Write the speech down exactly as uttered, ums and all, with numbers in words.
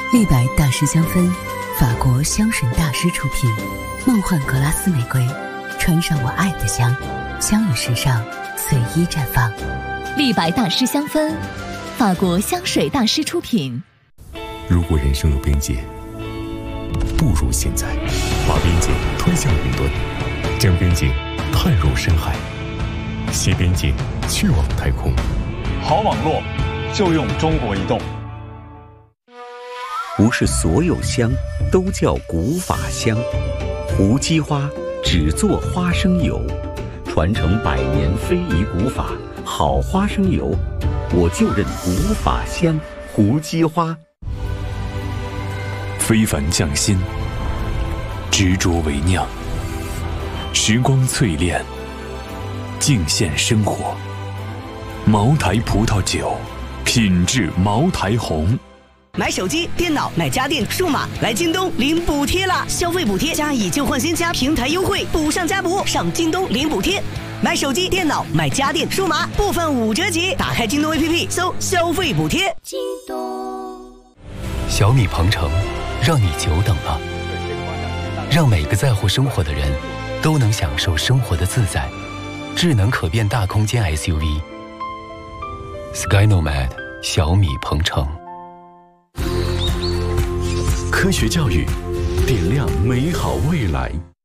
立白大师香氛，法国香水大师出品，梦幻格拉斯玫瑰，穿上我爱的香，香与时尚随意绽放。 立白大师香氛，法国香水大师出品。 如果人生有边界，不如现在，把边界推向云端，将边界探入深海，携边界去往太空。 好网络就用中国移动。 不是所有香都叫古法香，胡姬花只做花生油，传承百年非遗古法，好花生油，我就认古法香胡姬花。 非凡匠心，执着为酿，时光淬炼，敬献生活。茅台葡萄酒，品质茅台红。 买手机、电脑、买家电、数码，来京东领补贴啦！消费补贴加以旧换新加平台优惠，补上加补，上京东领补贴。买手机、电脑、买家电、数码，部分五折起。打开京东 A P P， 搜消费补贴。京东小米鹏程，让你久等了，让每个在乎生活的人都能享受生活的自在。智能可变大空间 S U V Sky Nomad 小米鹏程。 科学教育，点亮美好未来。